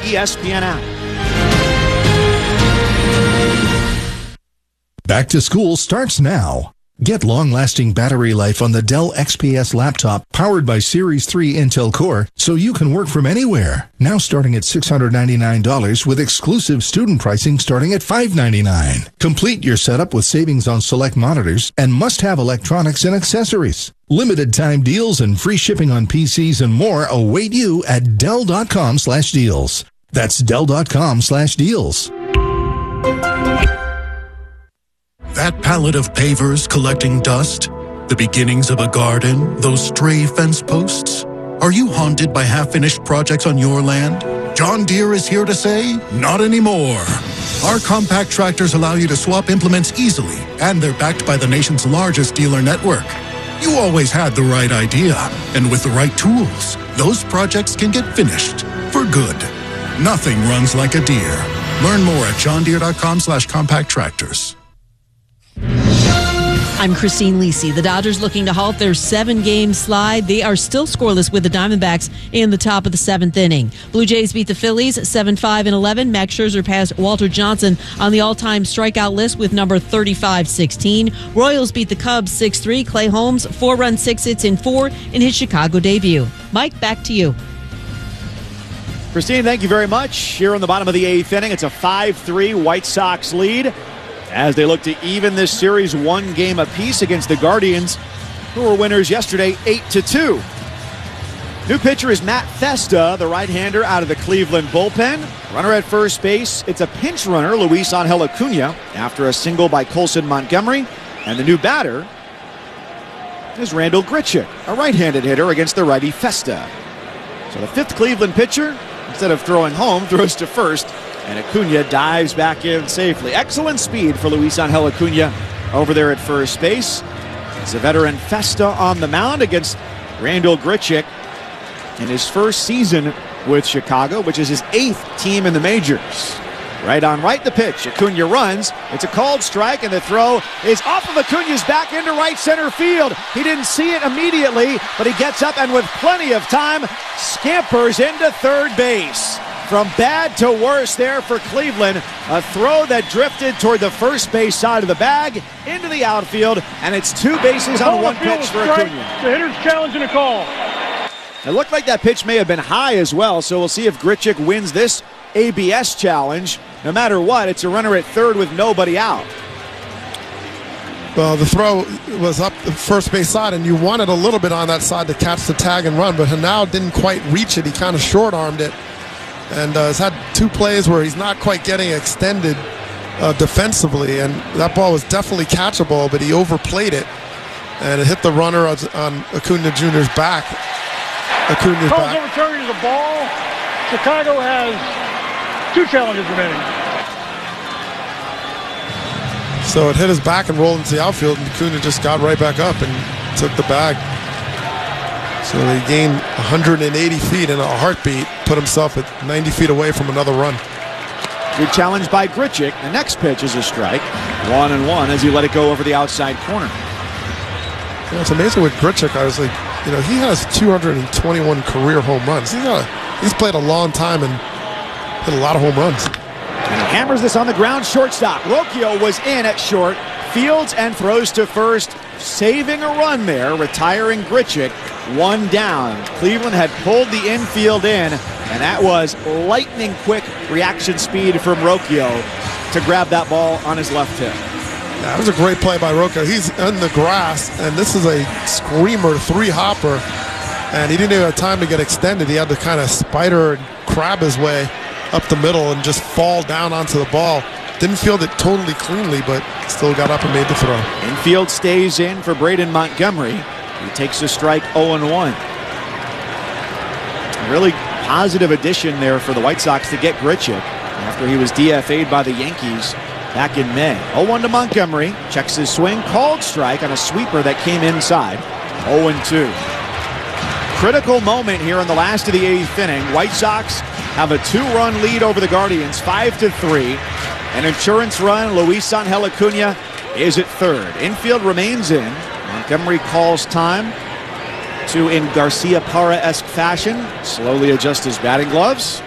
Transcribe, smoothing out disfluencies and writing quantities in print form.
ESPN app. Back to school starts now. Get long-lasting battery life on the Dell XPS laptop powered by Series 3 Intel Core so you can work from anywhere. Now starting at $699 with exclusive student pricing starting at $599. Complete your setup with savings on select monitors and must-have electronics and accessories. Limited time deals and free shipping on PCs and more await you at Dell.com/deals. That's Dell.com/deals. That pallet of pavers collecting dust? The beginnings of a garden? Those stray fence posts? Are you haunted by half-finished projects on your land? John Deere is here to say, not anymore. Our compact tractors allow you to swap implements easily, and they're backed by the nation's largest dealer network. You always had the right idea, and with the right tools, those projects can get finished for good. Nothing runs like a Deere. Learn more at johndeere.com/compact tractors. I'm Christine Lisi. The Dodgers looking to halt their 7-game slide. They are still scoreless with the Diamondbacks in the top of the 7th inning. Blue Jays beat the Phillies 7-5-11. Max Scherzer passed Walter Johnson on the all-time strikeout list with number 35-16. Royals beat the Cubs 6-3. Clay Holmes 4-run 6-hits in 4 in his Chicago debut. Mike, back to you. Christine, thank you very much. Here in the bottom of the 8th inning, it's a 5-3 White Sox lead as they look to even this series 1 game apiece against the Guardians, who were winners yesterday 8-2. New pitcher is Matt Festa, the right-hander out of the Cleveland bullpen. Runner at first base, it's a pinch runner, Luis Angel Acuna, after a single by Colson Montgomery. And the new batter is Randal Grichuk, a right-handed hitter against the righty Festa. So the 5th Cleveland pitcher, instead of throwing home, throws to first. And Acuna dives back in safely. Excellent speed for Luis Angel Acuna over there at first base. It's a veteran Festa on the mound against Randal Grichuk in his first season with Chicago, which is his 8th team in the majors. Right on right, the pitch. Acuna runs. It's a called strike, and the throw is off of Acuna's back into right center field. He didn't see it immediately, but he gets up and with plenty of time, scampers into third base. From bad to worse there for Cleveland. A throw that drifted toward the first base side of the bag into the outfield, and it's 2 bases on 1 pitch for Acuna. The hitter's challenging a call. It looked like that pitch may have been high as well, so we'll see if Grichuk wins this ABS challenge. No matter what, it's a runner at third with nobody out. Well, the throw was up the first base side, and you wanted a little bit on that side to catch the tag and run, but Hanau didn't quite reach it. He kind of short-armed it. And has had 2 plays where he's not quite getting extended defensively, and that ball was definitely catchable, but he overplayed it, and it hit the runner on Acuna Jr.'s back. Acuna's Calls back. overturning the ball. Chicago has 2 challenges remaining. So it hit his back and rolled into the outfield, and Acuna just got right back up and took the bag. So he gained 180 feet in a heartbeat, put himself at 90 feet away from another run. Good challenge by Grichuk. The next pitch is a strike. 1-1 as he let it go over the outside corner. You know, it's amazing with Grichuk. I was like, you know, he has 221 career home runs. He's played a long time and hit a lot of home runs. And he hammers this on the ground, shortstop. Rocchio was in at short, fields and throws to first, saving a run there, retiring Grichuk. 1 down. Cleveland had pulled the infield in, and that was lightning quick reaction speed from Rocchio to grab that ball on his left hip. Yeah, that was a great play by Rocchio. He's in the grass, and this is a screamer 3-hopper, and he didn't even have time to get extended. He had to kind of spider and crab his way up the middle and just fall down onto the ball. Didn't field it totally cleanly, but still got up and made the throw. Infield stays in for Braden Montgomery. He takes a strike 0-1. A really positive addition there for the White Sox to get Grichuk after he was DFA'd by the Yankees back in May. 0-1 to Montgomery. Checks his swing. Called strike on a sweeper that came inside. 0-2. Critical moment here in the last of the 8th inning. White Sox have a 2-run lead over the Guardians, 5-3. An insurance run. Luis Angel Acuna is at third. Infield remains in. Montgomery calls time to, in Garcia Parra-esque fashion, slowly adjust his batting gloves.